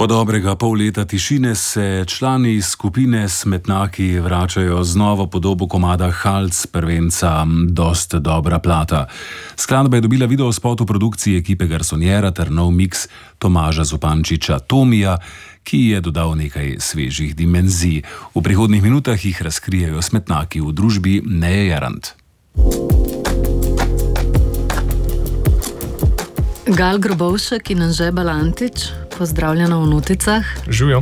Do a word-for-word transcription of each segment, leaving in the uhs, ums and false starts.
Po dobrega pol leta tišine se člani skupine Smetnaki vračajo z novo podobo komada Halc prvenca Dost dobra plata. Skladba je dobila videospot v produkciji ekipe garsonjera ter nov miks Tomaža Zupančiča Tomija, ki je dodal nekaj svežih dimenzij. V prihodnjih minutah jih razkrijejo Smetnaki v družbi Neje Jarant. Gal Grobovšek in Anže Balantič, pozdravljena v Noticah. Živijo.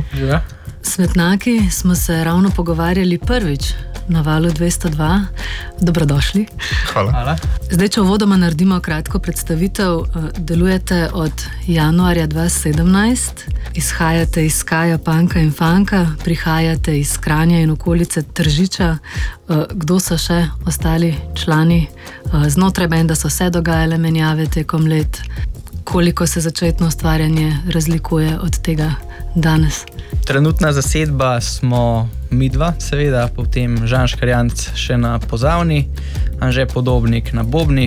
Smetnaki smo se ravno pogovarjali prvič na Valu dvesto dva. Dobrodošli. Hvala. Hvala. Zdaj, če uvodoma naredimo kratko predstavitev, delujete od januarja dva tisoč sedemnajst, izhajate iz skaja, panka in fanka, prihajate iz Kranja in okolice Tržiča. Kdo so še ostali člani? Znotraj benda so se dogajale menjave tekom let. Koliko se začetno ustvarjanje razlikuje od tega danes? Trenutna zasedba smo midva, seveda, potem Žan Škarjanc še na pozavni, Anže Podobnik na bobnih,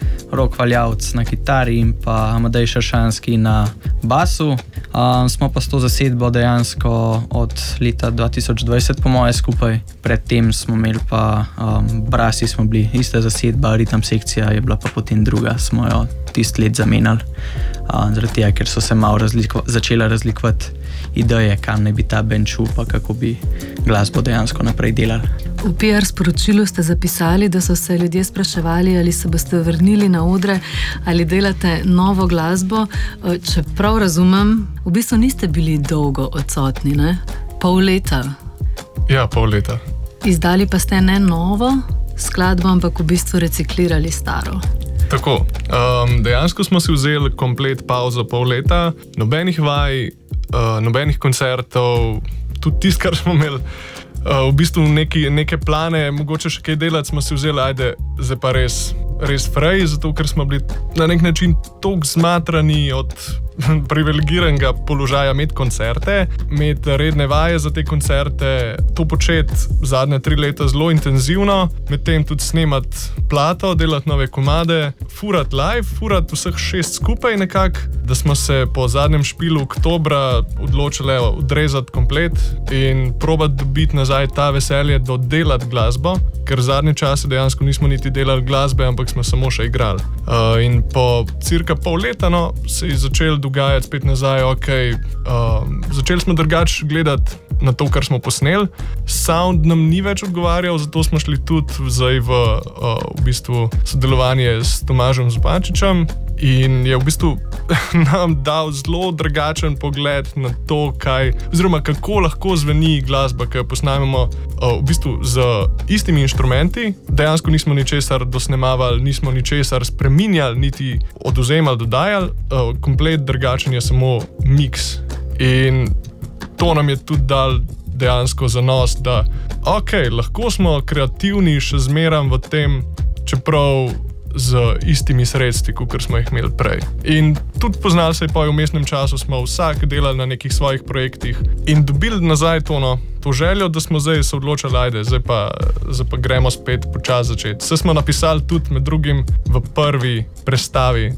Rok Valjavc na kitari in pa Amadej Šaršanski na basu. Um, smo pa s to zasedbo dejansko od leta dva tisoč dvajset po moje skupaj. Predtem smo imeli pa um, Brasi, smo bili ista zasedba, ritam sekcija je bila pa potem druga, smo jo tist let zamenjali. Um, zaradi tega, ker so se malo razliko, začela razlikovati ideje, kam naj bi ta band šel, pa kako bi glasbo dejansko naprej delali. V P R sporočilu ste zapisali, da so se ljudje spraševali, ali se boste vrnili na odre, ali delate novo glasbo. Če prav razumem, v bistvu niste bili dolgo odsotni, ne? Pol leta. Ja, pol leta. Izdali pa ste ne novo skladbo, ampak v bistvu reciklirali staro. Tako, um, dejansko smo si vzeli komplet pauzo pol leta, nobenih vaj, uh, nobenih koncertov, tudi tist, kar smo imeli uh, v bistvu neki, neke plane, mogoče še kaj delati, smo si vzeli, ajde, zdaj pa res, res frej, zato ker smo bili na nek način toliko zmatrani od privilegiranega položaja imeti koncerte, imeti redne vaje za te koncerte, to početi zadnje tri leta zelo intenzivno, medtem tudi snemati plato, delati nove komade, furati live, furati vseh šest skupaj nekako, da smo se po zadnjem špilu oktobra odločili odrezati komplet in probati dobiti nazaj ta veselje do delati glasbo, ker zadnje čase dejansko nismo niti delali glasbe, ampak smo samo še igrali. Uh, in po cirka pol leta no, se je začel dogajati spet nazaj, ok, uh, začeli smo drugače gledati na to, kar smo posneli. Sound nam ni več odgovarjal, zato smo šli tudi zdaj v, uh, v bistvu sodelovanje s Tomažem Zupančičem in je v bistvu nam dal zelo drugačen pogled na to, kaj, oziroma kako lahko zveni glasba, ki jo posnamemo uh, v bistvu z istimi inštrumenti. Dejansko nismo ničesar dosnemavali, nismo ničesar spreminjali, niti odvzemali, dodajali. Uh, komplet drugačen je samo miks. In to nam je tudi dal dejansko zanos, da ok, lahko smo kreativni še zmeram v tem, čeprav z istimi sredstvi, kot smo jih imeli prej. In tudi poznali se je pa v vmesnem času, smo vsak delali na nekih svojih projektih in dobili nazaj to, no, to željo, da smo zdaj se odločili, ajde, zdaj pa, zdaj pa gremo spet počasi začeti. Vse smo napisali tudi med drugim v prvi prestavi,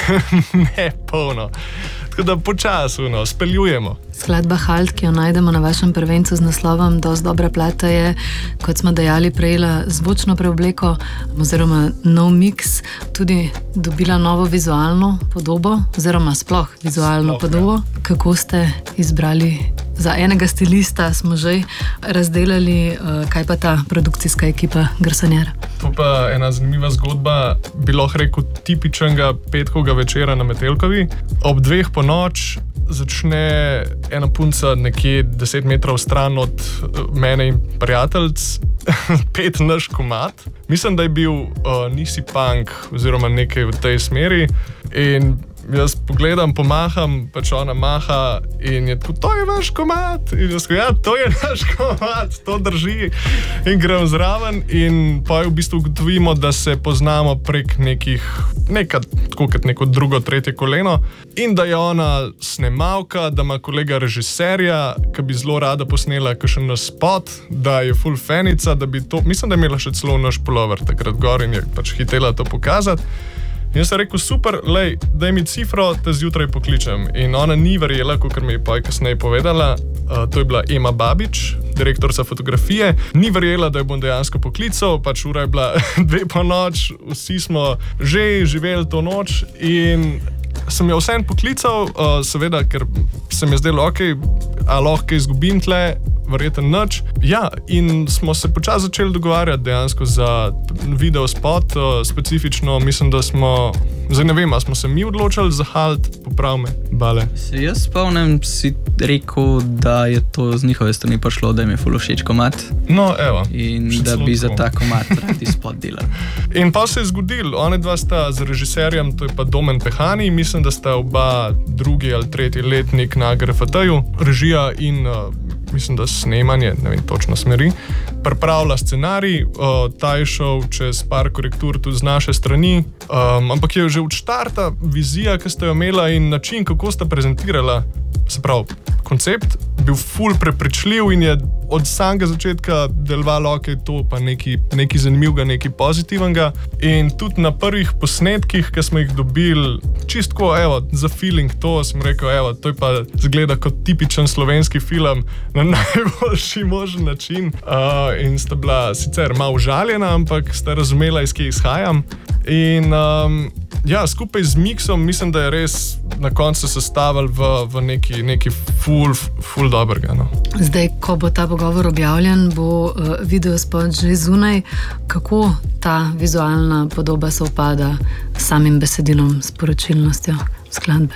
ne polno. Tako da počasi, no, speljujemo. Skladba Halt, ki jo najdemo na vašem prvencu z naslovom Dost dobra plata, je, kot smo dejali, prejela zvočno preobleko oziroma nov miks, tudi dobila novo vizualno podobo oziroma sploh vizualno sploh, podobo. Ja. Kako ste izbrali? Za enega stilista smo že razdelali, kaj pa ta produkcijska ekipa Garsonjera. To pa ena zanimiva zgodba, bi lahko rekel tipičnega petkovega večera na Metelkovi. Ob dveh po noč začne ena punca nekje deset metrov stran od mene in prijateljc pet naš komad. Mislim, da je bil uh, Nisi Punk oziroma nekaj v tej smeri in jaz pogledam, pomaham, pač ona maha in je tako, to je vaš komad. In jaz ja, to je naš komad, to drži. In grem zraven in pa v bistvu ugotovimo, da se poznamo prek nekih, neka, tako kot neko drugo, tretje koleno in da je ona snemalka, da ima kolega režiserja, ki bi zelo rada posnela kakšen naš spot, da je full fanica, da bi to, mislim, da je imela še celo naš pulover takrat gor in je pač hitela to pokazati. In jaz sem rekel, super, lej, daj mi cifro, te zjutraj pokličem. In ona ni verjela, kot mi je pa kasneje povedala, uh, to je bila Ema Babič, direktorica fotografije, ni verjela, da jo bom dejansko poklical, pač ura je bila dve po noč, vsi smo že živeli to noč in sem jo vseeno poklical, uh, seveda, ker se mi je zdelo, ok, a lahko izgubim tle, verjetno nič. Ja, in smo se počasi začeli dogovarjati dejansko za video spot, uh, specifično mislim, da smo, zdaj ne vem, a smo se mi odločili za Halt, poprav me, Bale. Se jaz spomnim, si rekel, da je to z njihove strani prišlo, da jim je ful všeč komad. No, evo. In da bi za ta komad radi spot delali. In pa se je zgodil, one dva sta z režiserjem, to je pa Domen Pehani, mislim, da sta oba drugi ali tretji letnik na G R F T-ju, režija in uh, mislim, da snemanje, ne vem točno smeri, pripravlja scenarij, uh, ta je šel čez par korektur tudi z naše strani, um, ampak je že od štarta vizija, ki sta jo imela in način, kako sta prezentirala, se pravi, koncept, bil ful prepričljiv in je od samega začetka delovalo, ok, to pa nekaj, nekaj zanimivega, nekaj pozitivnega. In tudi na prvih posnetkih, ki smo jih dobili, čistko, evo, za feeling to, sem rekel, evo, to je pa zgleda kot tipičen slovenski film na najboljši možen način. Uh, in sta bila sicer malo užaljena, ampak sta razumela, iz kje izhajam. In um, ja, skupaj z miksom mislim, da je res na koncu sestavili v, v neki, neki ful, ful dobrega. No. Zdaj, ko bo ta pogovor objavljen, bo uh, video spot že zunaj. Kako ta vizualna podoba sovpada s samim besedilom, sporočilnostjo skladbe?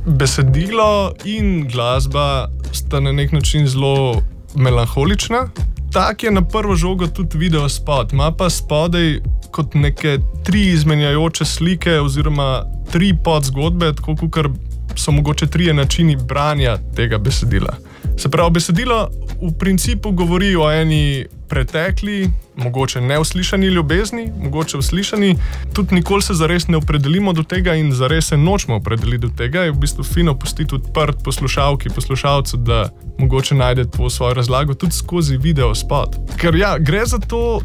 Besedilo in glasba sta na nek način zelo melanholična. Tak je na prvo žogo tudi video spot. Ima pa spodaj kot neke tri izmenjajoče slike oziroma tri podzgodbe, tako kot so mogoče trije načini branja tega besedila. Se pravi, besedilo v principu govori o eni pretekli, mogoče neuslišani ljubezni, mogoče uslišani, tudi nikoli se zares ne opredelimo do tega in zares se nočemo opredeliti do tega, je v bistvu fino pustiti odprt poslušalki, poslušalcu, da mogoče najde to svojo razlago tudi skozi video spot. Ker ja, gre za to,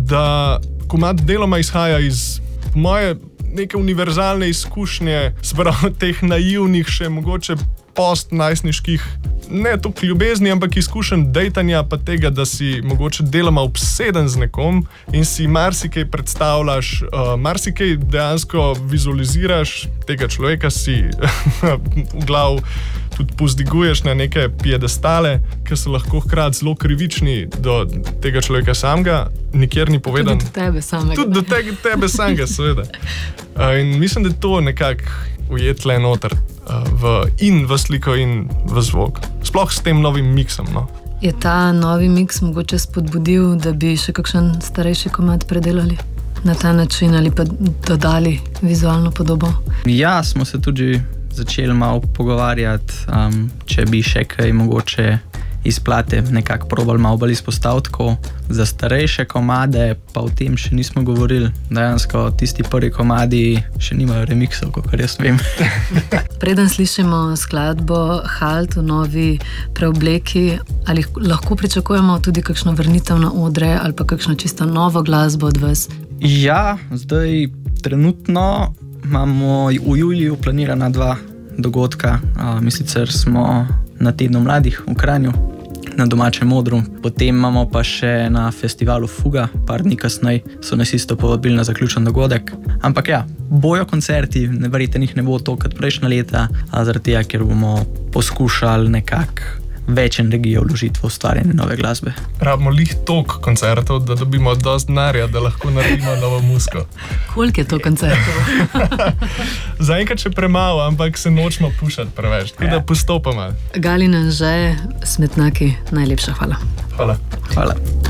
da komad deloma izhaja iz moje neke univerzalne izkušnje, sprav teh naivnih, še mogoče post-najstniških, ne toliko ljubezni, ampak izkušenj dejtanja, pa tega, da si mogoče deloma obseden z nekom in si marsikaj predstavljaš, uh, marsikaj dejansko vizualiziraš, tega človeka si v glavu tudi pozdiguješ na neke piedestale, ki so lahko hkrati zelo krivični do tega človeka samega, nikjer ni povedan. Tudi do tebe samega. Tudi do tebe, tebe samega, seveda. Uh, in mislim, da je to nekako ujetle noter uh, v, in v sliko in v zvok. Sploh s tem novim miksom. No. Je ta novi miks mogoče spodbudil, da bi še kakšen starejši komad predelali na ta način ali pa dodali vizualno podobo? Ja, smo se tudi začeli malo pogovarjati, um, če bi še kaj mogoče izplate nekako probali malo bolj izpostaviti. Za starejše komade pa o tem še nismo govorili. Dejansko tisti prvi komadi še nimajo remiksov, kakor jaz vem. Preden slišimo skladbo Halt v novi preobleki, ali lahko pričakujemo tudi kakšno vrnitev na odre ali pa kakšno čisto novo glasbo od vas? Ja, zdaj trenutno imamo v juliju planirana dva dogodka. Mi sicer smo na tednu mladih v Kranju, na domačem odru. Potem imamo pa še na festivalu Fuga, par dni kasneje so nas isto povabili na zaključen dogodek. Ampak ja, bojo koncerti, ne verjete, njih ne bo to kot prejšnja leta, zaradi tega, ker bomo poskušali nekako več energije vložiti v ustvarjanje nove glasbe. Rabimo lih toliko koncertov, da dobimo dosti denarja, da lahko naredimo novo muziko. Koliko je to koncertov? Zaenkrat še premalo, ampak se nočemo pušati preveč, tako da postopoma. Gali in Anže, Smetnjaki, najlepša hvala. Hvala. Hvala.